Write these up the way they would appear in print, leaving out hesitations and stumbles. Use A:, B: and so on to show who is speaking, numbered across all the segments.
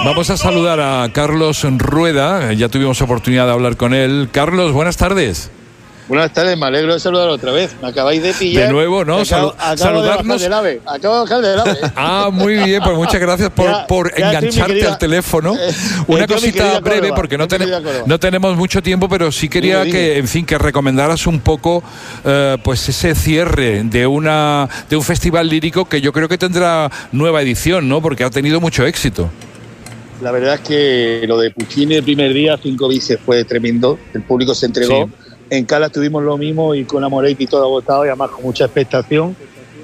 A: Vamos a saludar a Carlos Rueda, ya tuvimos oportunidad de hablar con él. Carlos, buenas tardes.
B: Buenas tardes, me alegro de saludar otra vez. Me acabáis de pillar.
A: De nuevo, ¿no?
B: Acabo
A: Saludarnos.
B: Acabo de bajar del AVE.
A: Muy bien, pues muchas gracias por engancharte al teléfono. Una cosita breve, porque no tenemos mucho tiempo, pero sí quería que recomendaras un poco pues ese cierre de un festival lírico que yo creo que tendrá nueva edición, ¿no? Porque ha tenido mucho éxito.
B: La verdad es que lo de Puccini el primer día, 5 bises, fue tremendo. El público se entregó. Sí. En Cala tuvimos lo mismo y con Amoretti todo agotado y además con mucha expectación.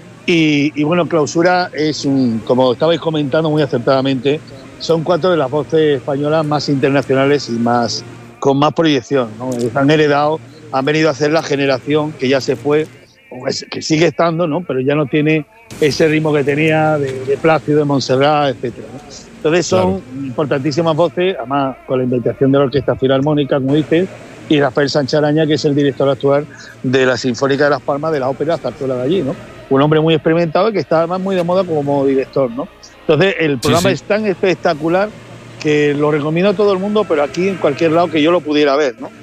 B: Y bueno, Clausura es como estabais comentando muy acertadamente, son 4 de las voces españolas más internacionales y con más proyección, ¿no? Han heredado, han venido a hacer la generación que ya se fue, que sigue estando, ¿no? Pero ya no tiene ese ritmo que tenía de Plácido, de Montserrat, etcétera, ¿no? Entonces son importantísimas voces, además con la invitación de la Orquesta Filarmónica, como dices, y Rafael Sánchez Araña, que es el director actual de la Sinfónica de Las Palmas, de la ópera Zarzuela de allí, ¿no? Un hombre muy experimentado y que está además muy de moda como director, ¿no? Entonces el programa es tan espectacular que lo recomiendo a todo el mundo, pero aquí en cualquier lado que yo lo pudiera ver, ¿no?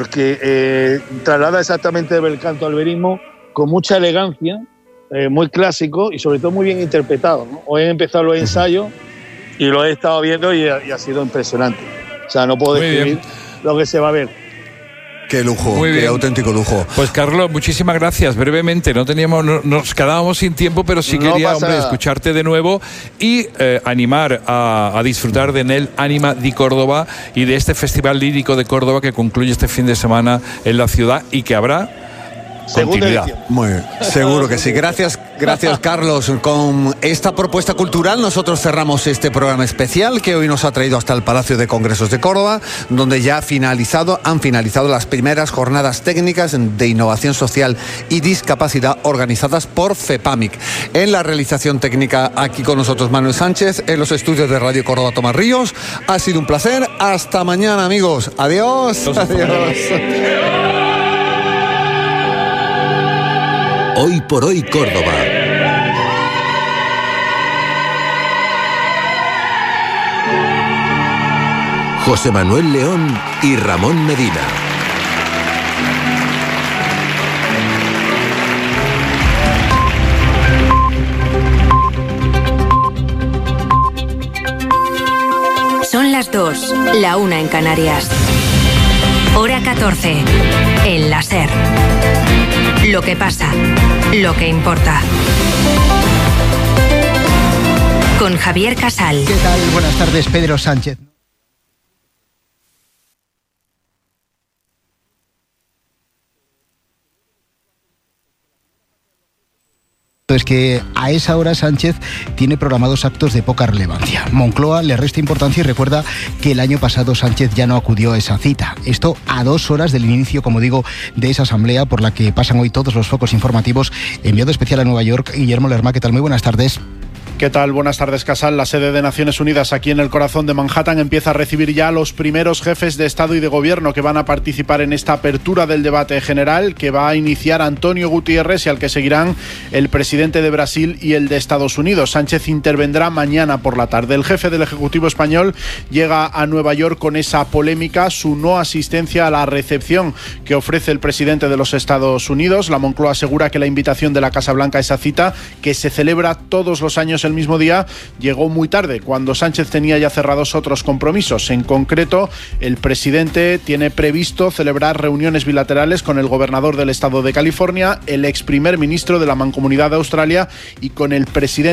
B: Porque traslada exactamente el bel canto al verismo con mucha elegancia, muy clásico y sobre todo muy bien interpretado, ¿no? Hoy he empezado los ensayos y lo he estado viendo y ha sido impresionante. O sea, no puedo describir lo que se va a ver.
C: Qué lujo, qué auténtico lujo.
A: Pues Carlos, muchísimas gracias. Brevemente, nos quedábamos sin tiempo, pero sí quería, escucharte de nuevo y animar a disfrutar de Nel Anima di Córdoba y de este Festival Lírico de Córdoba que concluye este fin de semana en la ciudad y que habrá continuidad.
C: Muy bien, seguro que sí. Gracias Carlos. Con esta propuesta cultural nosotros cerramos este programa especial que hoy nos ha traído hasta el Palacio de Congresos de Córdoba, donde ya han finalizado las primeras jornadas técnicas de innovación social y discapacidad organizadas por FEPAMIC. En la realización técnica aquí con nosotros Manuel Sánchez, en los estudios de Radio Córdoba Tomás Ríos. Ha sido un placer. Hasta mañana, amigos. Adiós. Adiós.
D: Hoy por hoy Córdoba. José Manuel León y Ramón Medina.
E: Son las 2, la 1 en Canarias. Hora 14, en la SER. Lo que pasa, lo que importa. Con Javier Casal.
F: ¿Qué tal? Buenas tardes, Pedro Sánchez. Es que a esa hora Sánchez tiene programados actos de poca relevancia. Moncloa le resta importancia y recuerda que el año pasado Sánchez ya no acudió a esa cita. Esto a 2 horas del inicio, como digo, de esa asamblea por la que pasan hoy todos los focos informativos. Enviado especial a Nueva York, Guillermo Lerma. ¿Qué tal? Muy buenas tardes.
G: ¿Qué tal? Buenas tardes, Casal. La sede de Naciones Unidas aquí en el corazón de Manhattan empieza a recibir ya a los primeros jefes de Estado y de Gobierno que van a participar en esta apertura del debate general que va a iniciar Antonio Gutiérrez y al que seguirán el presidente de Brasil y el de Estados Unidos. Sánchez intervendrá mañana por la tarde. El jefe del Ejecutivo español llega a Nueva York con esa polémica, su no asistencia a la recepción que ofrece el presidente de los Estados Unidos. La Moncloa asegura que la invitación de la Casa Blanca a esa cita, que se celebra todos los años el mismo día, llegó muy tarde, cuando Sánchez tenía ya cerrados otros compromisos. En concreto, el presidente tiene previsto celebrar reuniones bilaterales con el gobernador del estado de California, el ex primer ministro de la Mancomunidad de Australia y con el presidente